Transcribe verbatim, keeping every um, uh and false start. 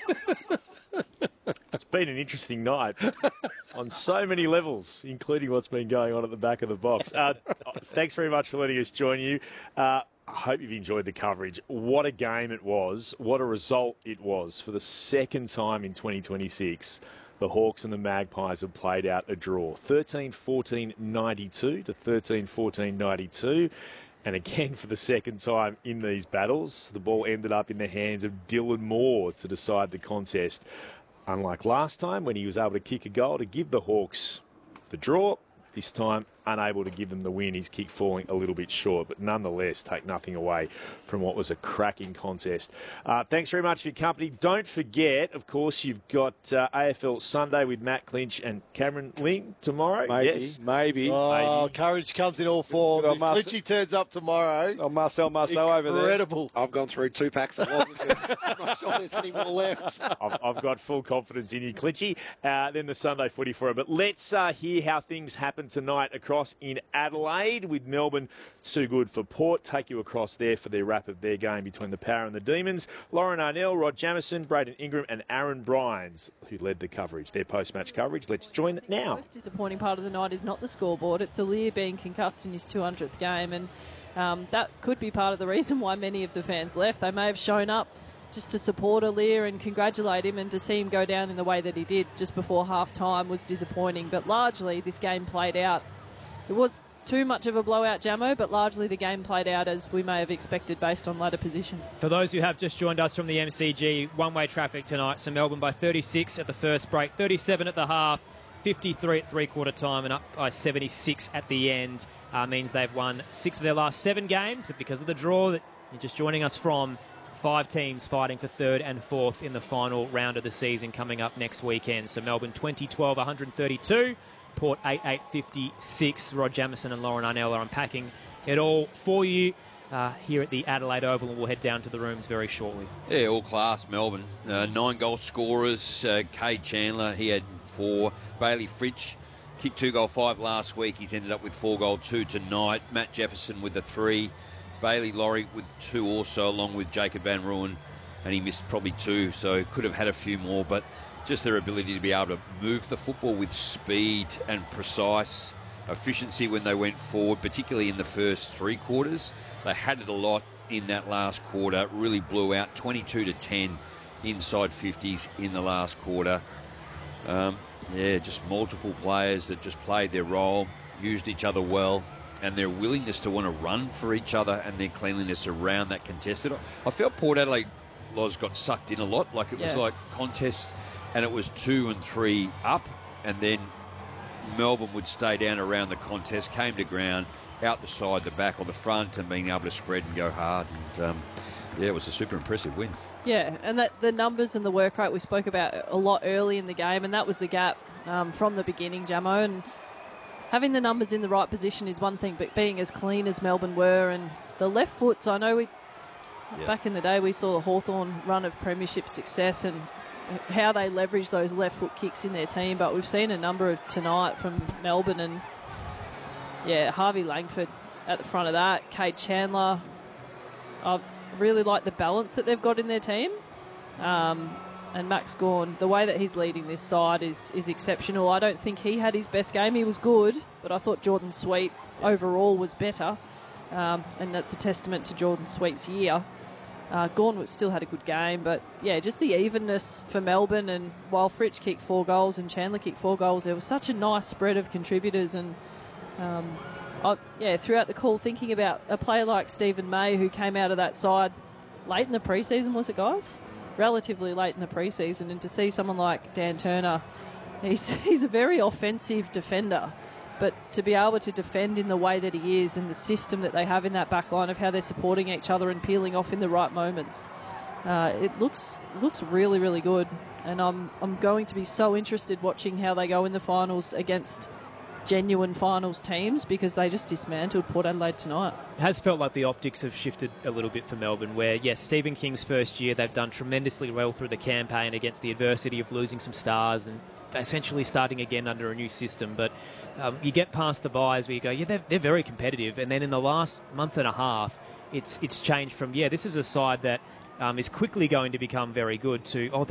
It's been an interesting night on so many levels, including what's been going on at the back of the box. Uh, thanks very much for letting us join you. Uh, I hope you've enjoyed the coverage. What a game it was. What a result it was. For the second time in twenty twenty-six, the Hawks and the Magpies have played out a draw. thirteen fourteen ninety-two to thirteen fourteen ninety-two. And again, for the second time in these battles, the ball ended up in the hands of Dylan Moore to decide the contest. Unlike last time, when he was able to kick a goal to give the Hawks the draw, this time unable to give them the win. His kick falling a little bit short, but nonetheless take nothing away from what was a cracking contest. Uh, thanks very much for your company. Don't forget, of course, you've got uh, A F L Sunday with Matt Clinch and Cameron Ling tomorrow. Maybe, yes, maybe. Oh, maybe. courage comes in all forms. If Marcel, Clinchy turns up tomorrow. Oh, Marcel Marceau over there. Incredible. I've gone through two packs of lozenges. I'm not sure there's any more left. I've, I've got full confidence in you, Clinchy. Uh, then the Sunday footy for it. But let's uh, hear how things happen tonight across in Adelaide with Melbourne too good for Port. Take you across there for their wrap of their game between the Power and the Demons. Lauren Arnell, Rod Jamieson, Braden Ingram and Aaron Bryans, who led the coverage, their post-match coverage. Let's join it now. The most disappointing part of the night is not the scoreboard. It's Aliir being concussed in his two hundredth game, and um, that could be part of the reason why many of the fans left. They may have shown up just to support Aliir and congratulate him, and to see him go down in the way that he did just before half-time was disappointing. But largely, this game played out. It was too much of a blowout, Jamo, but largely the game played out as we may have expected based on ladder position. For those who have just joined us from the M C G, one-way traffic tonight. So Melbourne by thirty-six at the first break, thirty-seven at the half, fifty-three at three-quarter time, and up by seventy-six at the end. Uh, means they've won six of their last seven games, but because of the draw that you're just joining us from, five teams fighting for third and fourth in the final round of the season coming up next weekend. So Melbourne twenty twelve, one hundred thirty-two. Port eight eight fifty-six. Rod Jamieson and Lauren Arnell are unpacking it all for you uh, here at the Adelaide Oval, and we'll head down to the rooms very shortly. Yeah, all class, Melbourne. Uh, nine goal scorers. Uh, Cade Chandler, he had four. Bailey Fritsch kicked two goal five last week. He's ended up with four goal two tonight. Matt Jefferson with the three. Bailey Laurie with two also, along with Jacob Van Rooyen, and he missed probably two, so could have had a few more, but just their ability to be able to move the football with speed and precise efficiency when they went forward, particularly in the first three quarters. They had it a lot in that last quarter, really blew out twenty-two to ten inside fifties in the last quarter. Um, yeah, just multiple players that just played their role, used each other well, and their willingness to want to run for each other and their cleanliness around that contested. I felt Port Adelaide Loz got sucked in a lot, like it was Yeah. like contests, and it was two and three up, and then Melbourne would stay down around the contest, came to ground, out the side, the back, or the front, and being able to spread and go hard. And um, yeah, it was a super impressive win. Yeah, and that the numbers and the work rate we spoke about a lot early in the game, and that was the gap um, from the beginning, Jamo. And having the numbers in the right position is one thing, but being as clean as Melbourne were, and the left foots, I know we Yeah. back in the day we saw the Hawthorn run of premiership success and how they leverage those left foot kicks in their team, but we've seen a number of tonight from Melbourne, and yeah, Harvey Langford at the front of that, Cade Chandler. I really like the balance that they've got in their team, um, and Max Gawn, the way that he's leading this side is is exceptional. I don't think he had his best game. He was good, but I thought Jordan Sweet overall was better, um, and that's a testament to Jordan Sweet's year. Uh, Gawn still had a good game, but yeah, just the evenness for Melbourne. And while Fritsch kicked four goals and Chandler kicked four goals, there was such a nice spread of contributors. And um, I, yeah, throughout the call, thinking about a player like Stephen May, who came out of that side late in the preseason, was it, guys? Relatively late in the preseason, and to see someone like Dan Turner, he's he's a very offensive defender. But to be able to defend in the way that he is, and the system that they have in that back line of how they're supporting each other and peeling off in the right moments, uh, it looks looks really, really good. And I'm I'm going to be so interested watching how they go in the finals against genuine finals teams, because they just dismantled Port Adelaide tonight. It has felt like the optics have shifted a little bit for Melbourne, where, yes, Stephen King's first year, they've done tremendously well through the campaign against the adversity of losing some stars and essentially starting again under a new system. But um, you get past the buys where you go, yeah, they're, they're very competitive. And then in the last month and a half, it's it's changed from, yeah, this is a side that um, is quickly going to become very good to, oh,